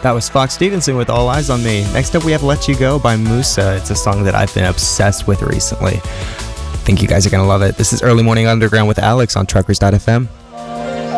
That was Fox Stevenson with All Eyes on Me. Next up, we have Let You Go by Musa. It's a song that I've been obsessed with recently. I think you guys are going to love it. This is Early Morning Underground with Alex on Truckers.fm.